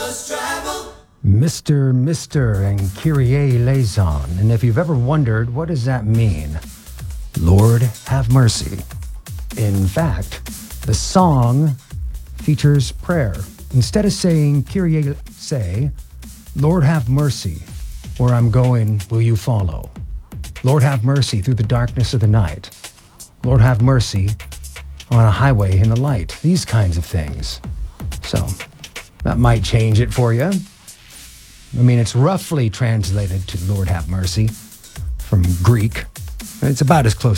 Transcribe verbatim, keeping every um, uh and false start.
Mister Mister and Kyrie eleison. And if you've ever wondered, what does that mean? Lord, have mercy. In fact, the song features prayer. Instead of saying Kyrie, say, Lord, have mercy. Where I'm going, will you follow? Lord, have mercy through the darkness of the night. Lord, have mercy on a highway in the light. These kinds of things. So, that might change it for you. I mean, it's roughly translated to Lord, have mercy from Greek. It's about as close